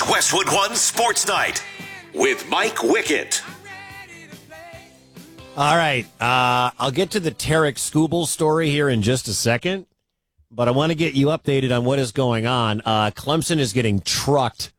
It's Westwood One Sports Night with Mike Wickett. All right. I'll get to the Tarek Skubal story here in just a second, but I want to get you updated on what is going on. Clemson is getting trucked.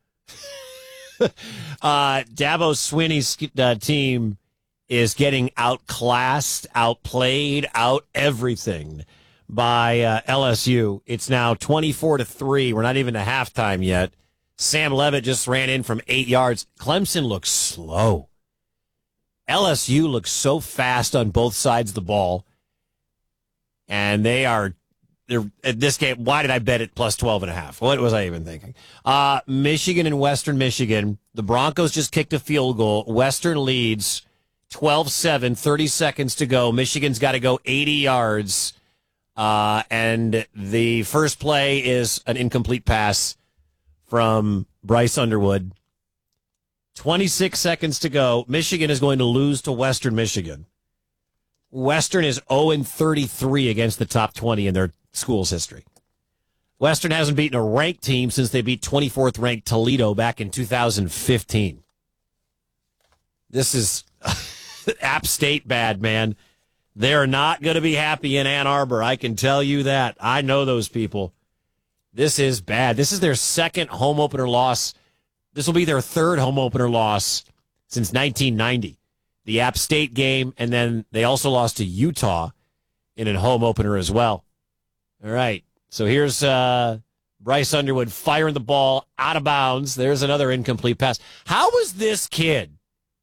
Dabo Swinney's team is getting outclassed, outplayed, out everything by LSU. It's now 24-3. We're not even to halftime yet. Sam Levitt just ran in from 8 yards. Clemson looks slow. LSU looks so fast on both sides of the ball. And they're at this game. Why did I bet it plus 12.5? What was I even thinking? Michigan and Western Michigan. The Broncos just kicked a field goal. Western leads 12-7, 30 seconds to go. Michigan's got to go 80 yards. And the first play is an incomplete pass from Bryce Underwood. 26 seconds to go. Michigan is going to lose to Western Michigan. Western is 0-33 against the top 20 in their school's history. Western hasn't beaten a ranked team since they beat 24th ranked Toledo back in 2015. This is App State bad, man. They're not going to be happy in Ann Arbor. I can tell you that. I know those people. This is bad. This is their second home opener loss. This will be their third home opener loss since 1990. The App State game, and then they also lost to Utah in a home opener as well. All right. So here's Bryce Underwood firing the ball out of bounds. There's another incomplete pass. How was this kid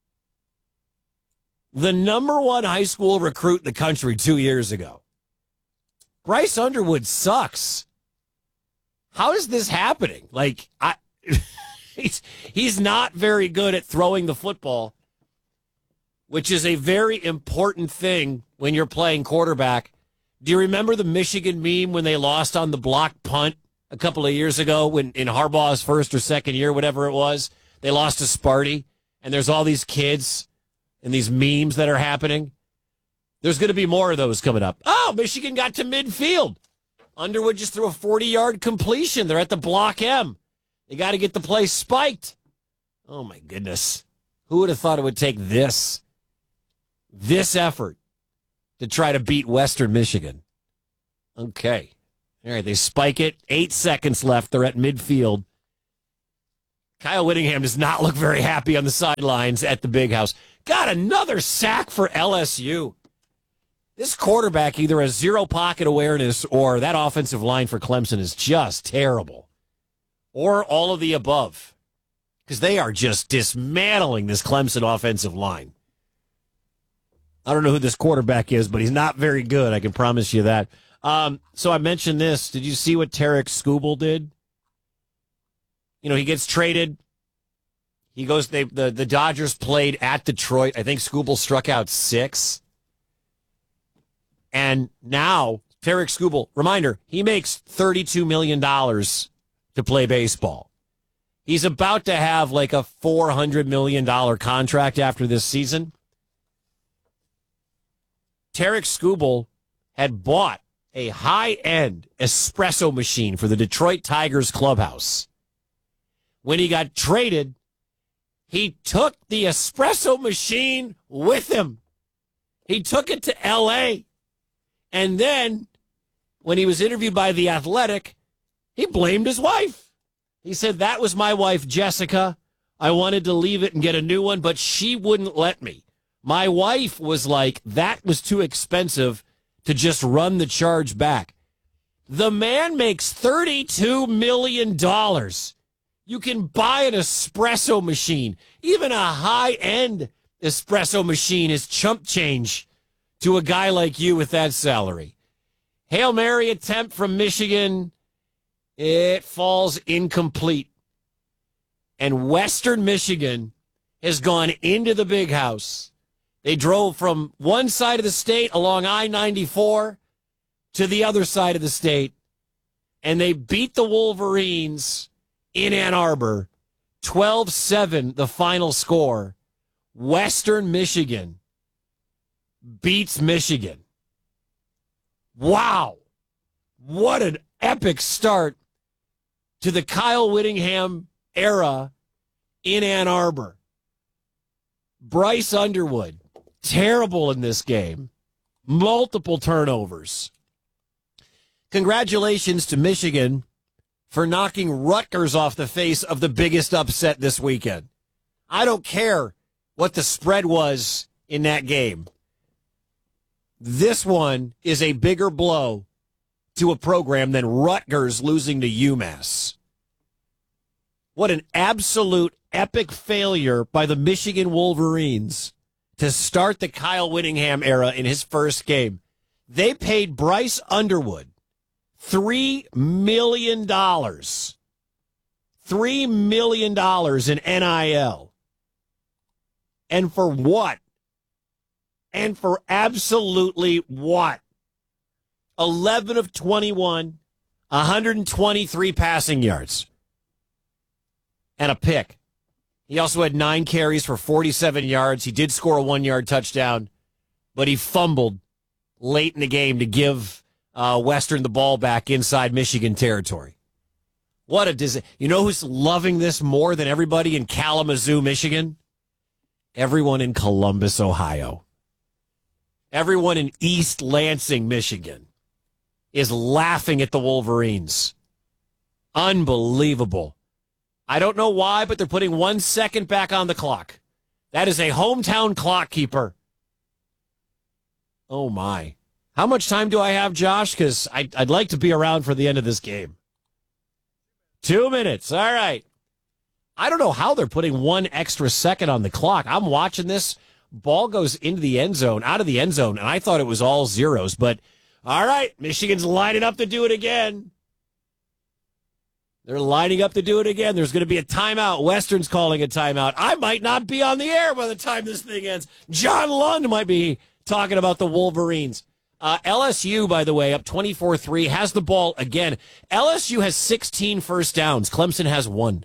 the number one high school recruit in the country 2 years ago? Bryce Underwood sucks. How is this happening? Like, he's not very good at throwing the football, which is a very important thing when you're playing quarterback. Do you remember the Michigan meme when they lost on the block punt a couple of years ago when in Harbaugh's first or second year, whatever it was? They lost to Sparty, and there's all these kids and these memes that are happening. There's going to be more of those coming up. Oh, Michigan got to midfield. Underwood just threw a 40-yard completion. They're at the block M. They got to get the play spiked. Oh, my goodness. Who would have thought it would take this effort to try to beat Western Michigan? Okay. All right, they spike it. 8 seconds left. They're at midfield. Kyle Whittingham does not look very happy on the sidelines at the Big House. Got another sack for LSU. This quarterback either has zero pocket awareness or that offensive line for Clemson is just terrible. Or all of the above. Because they are just dismantling this Clemson offensive line. I don't know who this quarterback is, but he's not very good. I can promise you that. So I mentioned this. Did you see what Tarek Skubal did? You know, he gets traded. He goes, the Dodgers played at Detroit. I think Skubal struck out 6. And now, Tarek Skubal, reminder, he makes $32 million to play baseball. He's about to have like a $400 million contract after this season. Tarek Skubal had bought a high-end espresso machine for the Detroit Tigers clubhouse. When he got traded, he took the espresso machine with him. He took it to L.A., and then, when he was interviewed by The Athletic, he blamed his wife. He said, that was my wife, Jessica. I wanted to leave it and get a new one, but she wouldn't let me. My wife was like, that was too expensive to just run the charge back. The man makes $32 million. You can buy an espresso machine. Even a high-end espresso machine is chump change to a guy like you with that salary. Hail Mary attempt from Michigan. It falls incomplete. And Western Michigan has gone into the Big House. They drove from one side of the state along I-94 to the other side of the state, and they beat the Wolverines in Ann Arbor. 12-7, the final score. Western Michigan beats Michigan. Wow. What an epic start to the Kyle Whittingham era in Ann Arbor. Bryce Underwood, terrible in this game. Multiple turnovers. Congratulations to Michigan for knocking Rutgers off the face of the biggest upset this weekend. I don't care what the spread was in that game. This one is a bigger blow to a program than Rutgers losing to UMass. What an absolute epic failure by the Michigan Wolverines to start the Kyle Whittingham era in his first game. They paid Bryce Underwood $3 million. $3 million in NIL. And for what? And for absolutely what? 11 of 21, 123 passing yards, and a pick. He also had 9 carries for 47 yards. He did score a 1-yard touchdown, but he fumbled late in the game to give Western the ball back inside Michigan territory. What a disaster. You know who's loving this more than everybody in Kalamazoo, Michigan? Everyone in Columbus, Ohio. Everyone in East Lansing, Michigan is laughing at the Wolverines. Unbelievable. I don't know why, but they're putting 1 second back on the clock. That is a hometown clock keeper. Oh, my. How much time do I have, Josh? Because I'd like to be around for the end of this game. 2 minutes. All right. I don't know how they're putting 1 extra second on the clock. I'm watching this. Ball goes into the end zone, out of the end zone, and I thought it was all zeros. But, all right, Michigan's lining up to do it again. They're lining up to do it again. There's going to be a timeout. Western's calling a timeout. I might not be on the air by the time this thing ends. John Lund might be talking about the Wolverines. LSU, by the way, up 24-3, has the ball again. LSU has 16 first downs. Clemson has 1.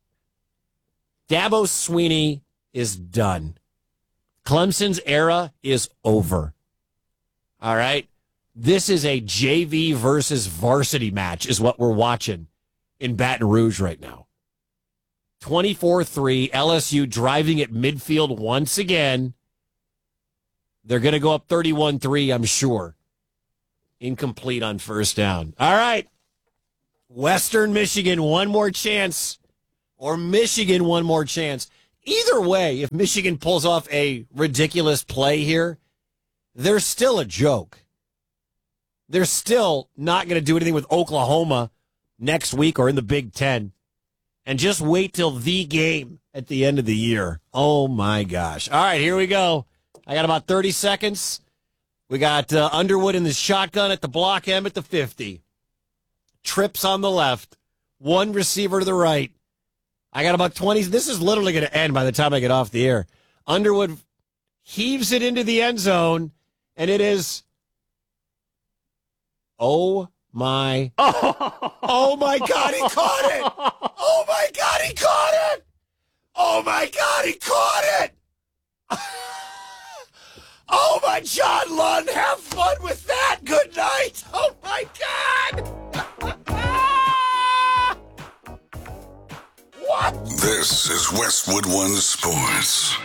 Dabo Swinney is done. Clemson's era is over. All right? This is a JV versus varsity match is what we're watching in Baton Rouge right now. 24-3, LSU driving at midfield once again. They're going to go up 31-3, I'm sure. Incomplete on first down. All right. Western Michigan, one more chance. Or Michigan, one more chance. Either way, if Michigan pulls off a ridiculous play here, they're still a joke. They're still not going to do anything with Oklahoma next week or in the Big Ten. And just wait till the game at the end of the year. Oh, my gosh. All right, here we go. I got about 30 seconds. We got Underwood in the shotgun at the block M at the 50. Trips on the left. 1 receiver to the right. I got about 20. This is literally going to end by the time I get off the air. Underwood heaves it into the end zone, and it is... Oh, my... Oh, my God, he caught it! Oh, my God, he caught it! Oh, my God, he caught it! Oh, my John Lund, have fun with that! Good night! Oh, my God! What? This is Westwood One Sports.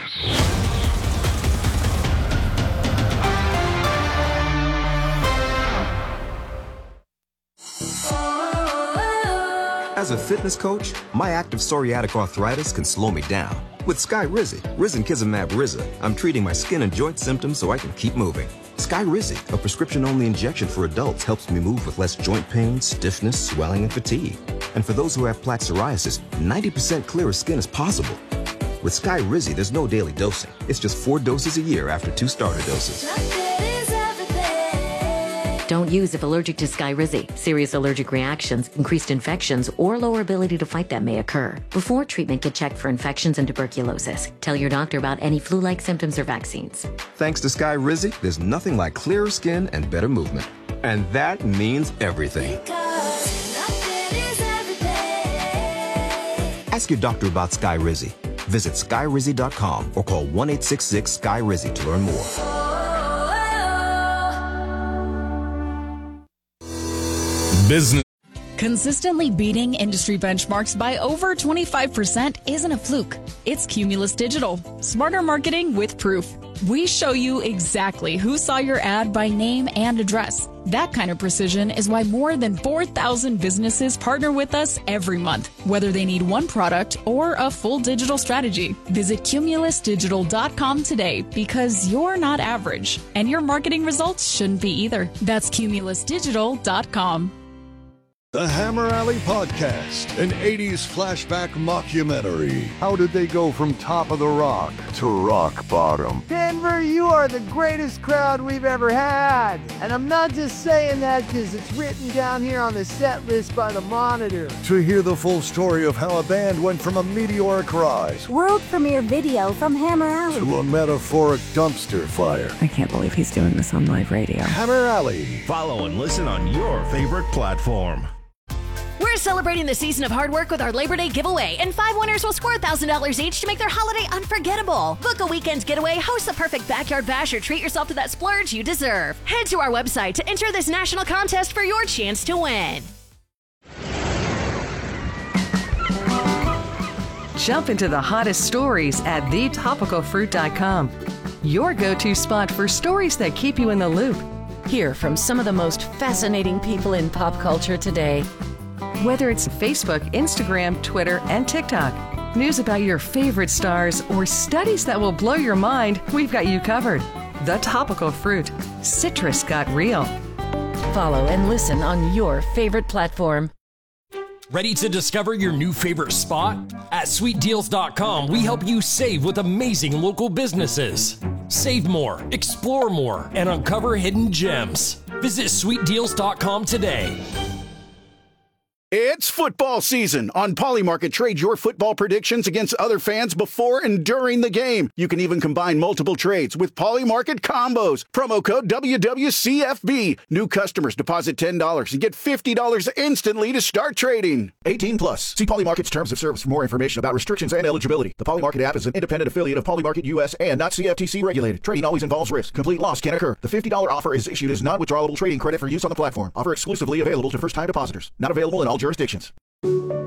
As a fitness coach, my active psoriatic arthritis can slow me down. With Skyrizi, Risankizumab Riza, I'm treating my skin and joint symptoms so I can keep moving. Skyrizi, a prescription-only injection for adults, helps me move with less joint pain, stiffness, swelling, and fatigue. And for those who have plaque psoriasis, 90% clearer skin is possible. With Skyrizi, there's no daily dosing. It's just 4 doses a year after 2 starter doses. Don't use if allergic to Skyrizi. Serious allergic reactions, increased infections, or lower ability to fight them may occur. Before treatment, get checked for infections and tuberculosis. Tell your doctor about any flu-like symptoms or vaccines. Thanks to Skyrizi, there's nothing like clearer skin and better movement. And that means everything. Ask your doctor about Skyrizi. Visit Skyrizi.com or call 1-866-SKY-RIZI to learn more. Business. Consistently beating industry benchmarks by over 25% isn't a fluke. It's Cumulus Digital. Smarter marketing with proof. We show you exactly who saw your ad by name and address. That kind of precision is why more than 4,000 businesses partner with us every month, whether they need one product or a full digital strategy. Visit cumulusdigital.com today because you're not average, and your marketing results shouldn't be either. That's cumulusdigital.com. The Hammer Alley Podcast, an 80s flashback mockumentary. How did they go from top of the rock to rock bottom? Denver, you are the greatest crowd we've ever had. And I'm not just saying that because it's written down here on the set list by the Monitor. To hear the full story of how a band went from a meteoric rise, world premiere video from Hammer Alley, to a metaphoric dumpster fire. I can't believe he's doing this on live radio. Hammer Alley. Follow and listen on your favorite platform. We're celebrating the season of hard work with our Labor Day giveaway, and 5 winners will score $1,000 each to make their holiday unforgettable. Book a weekend getaway, host the perfect backyard bash, or treat yourself to that splurge you deserve. Head to our website to enter this national contest for your chance to win. Jump into the hottest stories at thetopicalfruit.com. Your go-to spot for stories that keep you in the loop. Hear from some of the most fascinating people in pop culture today. Whether it's Facebook, Instagram, Twitter, and TikTok, news about your favorite stars, or studies that will blow your mind, we've got you covered. The Topical Fruit. Citrus got real. Follow and listen on your favorite platform. Ready to discover your new favorite spot? At sweetdeals.com, we help you save with amazing local businesses. Save more, explore more, and uncover hidden gems. Visit sweetdeals.com today. It's football season. On Polymarket, trade your football predictions against other fans before and during the game. You can even combine multiple trades with Polymarket combos. Promo code WWCFB. New customers deposit $10 and get $50 instantly to start trading. 18 plus. See Polymarket's terms of service for more information about restrictions and eligibility. The Polymarket app is an independent affiliate of Polymarket US and not CFTC regulated. Trading always involves risk. Complete loss can occur. The $50 offer is issued as non-withdrawable trading credit for use on the platform. Offer exclusively available to first-time depositors. Not available in all jurisdictions.